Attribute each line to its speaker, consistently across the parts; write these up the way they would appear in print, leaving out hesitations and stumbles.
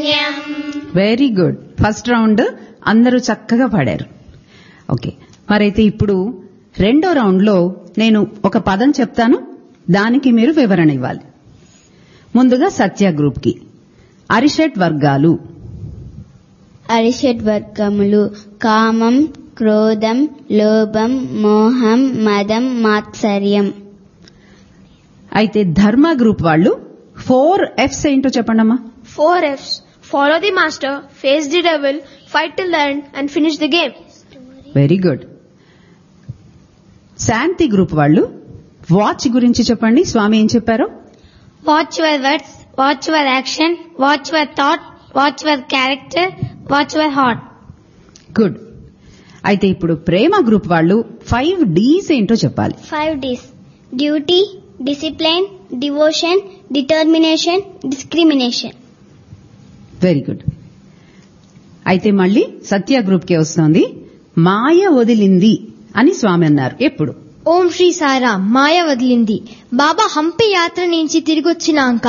Speaker 1: శరణ్యం.
Speaker 2: Very good. First round అందరూ చక్కగా పాడారు. ఓకే, మరైతే ఇప్పుడు రెండో రౌండ్ లో నేను ఒక పదం చెప్తాను, దానికి మీరు వివరణ ఇవ్వాలి. ముందుగా సత్య గ్రూప్ కి అరిషట్ వర్గాలు.
Speaker 3: అరిషడ్ వర్గములు కామం, క్రోధం, లోభం, మోహం, మదం, మాత్సర్యం.
Speaker 2: అయితే ధర్మ గ్రూప్ వాళ్ళు 4 F's ఏంటో చెప్పండమ్మా.
Speaker 1: 4 F's. Follow the master, face the devil, fight till the end and finish the game.
Speaker 2: Very good. Shanti group వాళ్ళు వాచ్ గురించి చెప్పండి, స్వామి ఏం చెప్పారో.
Speaker 3: Watch your words, watch your action, watch your thought, watch your character, watch your heart.
Speaker 2: Good. అయితే ఇప్పుడు ప్రేమ group వాళ్ళు 5 D's ఏంటో చెప్పాలి.
Speaker 3: 5 D's. Duty, discipline, devotion, determination, discrimination.
Speaker 2: Very good. అయితే మళ్ళీ సత్య గ్రూప్ కే వస్తోంది. మాయ వదిలింది అని స్వామి అన్నారు ఎప్పుడు.
Speaker 4: ఓం శ్రీ సాయిరాం. మాయ వదిలింది. బాబా హంపి యాత్ర నుంచి తిరిగి వచ్చినాక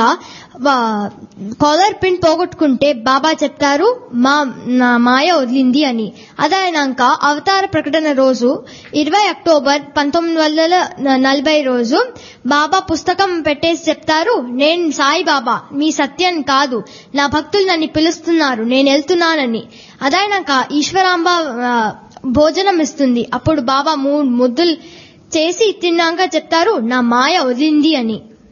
Speaker 4: కాలర్ పిన్ పోగొట్టుకుంటే బాబా చెప్తారు నా మాయ వదిలింది అని. అదైనాక అవతార ప్రకటన రోజు 20 అక్టోబర్ 1940 రోజు బాబా పుస్తకం పెట్టేసి చెప్తారు, నేను సాయి బాబా, మీ సత్యం కాదు, నా భక్తులు నన్ను పిలుస్తున్నారు, నేను వెళ్తున్నానని. అదైనాక ఈశ్వరాంబ భోజనం ఇస్తుంది. అప్పుడు బాబా 3 ముద్దులు చేసి తిన్నాక చెప్తారు, నా మాయ వదిలింది అని.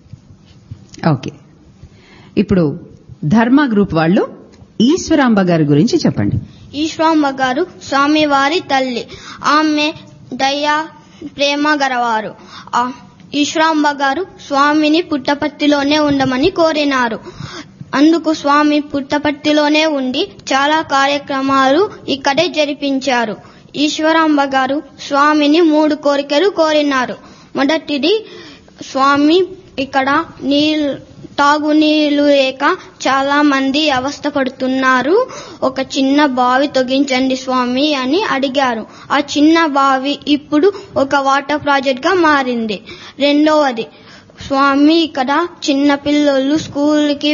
Speaker 2: ఓకే, ఇప్పుడు ధర్మ గ్రూప్ వాళ్ళు ఈశ్వరాంబ గారి గురించి చెప్పండి.
Speaker 3: ఈశ్వరాంబ గారు స్వామివారి తల్లి. ఆమె దయ ప్రేమ గలవారు. ఈశ్వరాంబ గారు స్వామిని పుట్టపర్తిలోనే ఉండమని కోరినారు. అందుకు స్వామి పుట్టపర్తిలోనే ఉండి చాలా కార్యక్రమాలు ఇక్కడే జరిపించారు. ఈశ్వరాంబ గారు స్వామిని 3 కోరికలు కోరినారు. మొదటిది, స్వామి ఇక్కడ తాగునీళ్లు లేక చాలా మంది అవస్థపడుతున్నారు, ఒక చిన్న బావి తొగించండి స్వామి అని అడిగారు. ఆ చిన్న బావి ఇప్పుడు ఒక వాటర్ ప్రాజెక్ట్ గా మారింది. రెండవది, స్వామి ఇక్కడ చిన్న పిల్లలు స్కూల్కి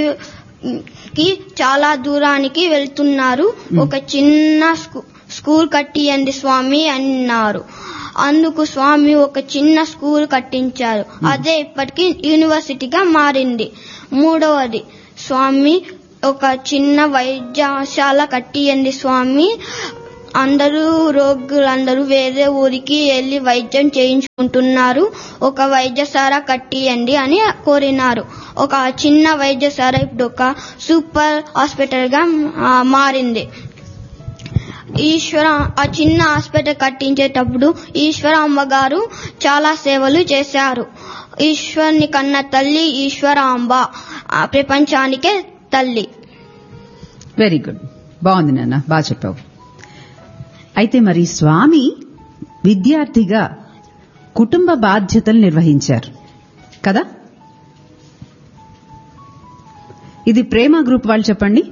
Speaker 3: చాలా దూరానికి వెళ్తున్నారు, ఒక చిన్న స్కూల్ కట్టియండి స్వామి అన్నారు. అందుకు స్వామి ఒక చిన్న స్కూల్ కట్టించారు. అదే ఇప్పటికి యూనివర్సిటీగా మారింది. మూడవది, స్వామి ఒక చిన్న వైద్యశాల కట్టియండి స్వామి, అందరూ రోగులందరూ వేరే ఊరికి వెళ్లి వైద్యం చేయించుకుంటున్నారు, ఒక వైద్యశాల కట్టియండి అని కోరినారు. ఒక చిన్న వైద్యశాల ఇప్పుడు ఒక సూపర్ హాస్పిటల్ గా మారింది. ఆ చిన్న హాస్పిటల్ కట్టించేటప్పుడు ఈశ్వరాంబ గారు చాలా సేవలు చేశారు. ఈశ్వరుని కన్న తల్లి ఈశ్వరాంబ, ప్రపంచానికే తల్లి.
Speaker 2: వెరీ గుడ్, బాగుంది నాన్న, బాగా చెప్పావు. అయితే మరి స్వామి విద్యార్థిగా కుటుంబ బాధ్యతలు నిర్వహించారు కదా. ఇది ప్రేమ గ్రూప్ వాళ్ళు చెప్పండి.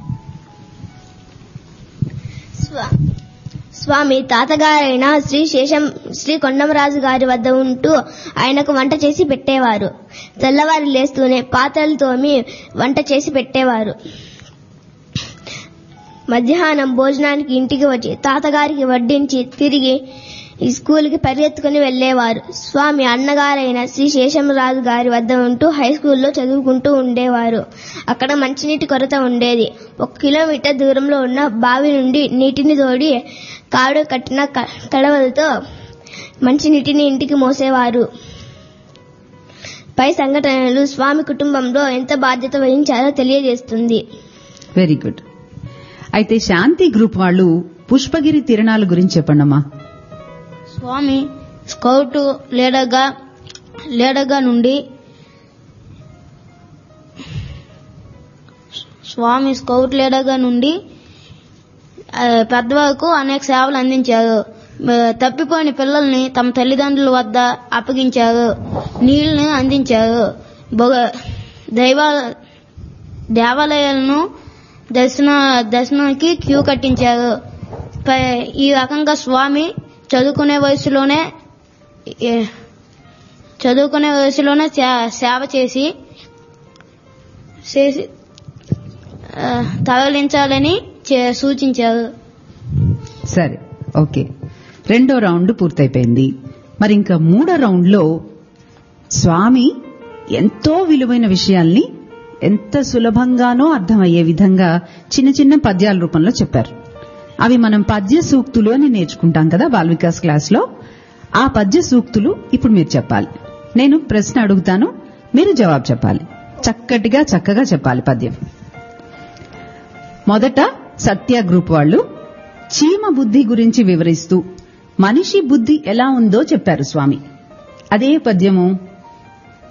Speaker 3: స్వామి తాతగారైన శ్రీ కొండమరాజు గారి వద్ద ఉంటూ ఆయనకు వంట చేసి పెట్టేవారు. తెల్లవారు లేస్తూనే పాత్రలు తోమి వంట చేసి పెట్టేవారు. మధ్యాహ్నం భోజనానికి ఇంటికి వచ్చి తాతగారికి వడ్డించి తిరిగి ఈ స్కూల్కి పరిగెత్తుకుని వెళ్లేవారు. స్వామి అన్నగారైన శ్రీ శేషంరాజు గారి వద్ద ఉంటూ హై స్కూల్లో చదువుకుంటూ ఉండేవారు. అక్కడ మంచినీటి కొరత ఉండేది. 1 కిలోమీటర్ దూరంలో ఉన్న బావి నుండి నీటిని తోడి కాడు కట్టిన కడవలతో మంచినీటిని ఇంటికి మోసేవారు. పై సంఘటనలు స్వామి కుటుంబంలో ఎంత బాధ్యత వహించారో తెలియజేస్తుంది.
Speaker 2: Very good. అయితే శాంతి గ్రూప్ వాళ్ళు పుష్పగిరి తిరణాల గురించి చెప్పండమ్మా.
Speaker 4: స్వామి స్కౌట్ లీడర్గా నుండి పెద్దవాళ్ళకు అనేక సేవలు అందించారు. తప్పిపోయిన పిల్లల్ని తమ తల్లిదండ్రుల వద్ద అప్పగించారు, నీళ్లను అందించారు, దేవాలయాలను దర్శనానికి క్యూ కట్టించారు. ఈ రకంగా స్వామి చదువుకునే వయసులోనే సేవ చేసి
Speaker 3: తరలించాలని సూచించారు.
Speaker 2: సరే, ఓకే. 2వ రౌండ్ పూర్తయిపోయింది. మరి ఇంకా 3వ రౌండ్లో స్వామి ఎంతో విలువైన విషయాల్ని ఎంత సులభంగానో అర్థమయ్యే విధంగా చిన్న చిన్న పద్యాల రూపంలో చెప్పారు. అవి మనం పద్య సూక్తులు అని నేర్చుకుంటాం కదా బాల్ వికాస్ క్లాస్లో. ఆ పద్య సూక్తులు ఇప్పుడు మీరు చెప్పాలి. నేను ప్రశ్న అడుగుతాను, మీరు జవాబు చెప్పాలి. చక్కగా చెప్పాలి పద్యం. మొదట సత్య గ్రూప్ వాళ్ళు చీమ బుద్ధి గురించి వివరిస్తూ మనిషి బుద్ధి ఎలా ఉందో చెప్పారు స్వామి. అదే పద్యము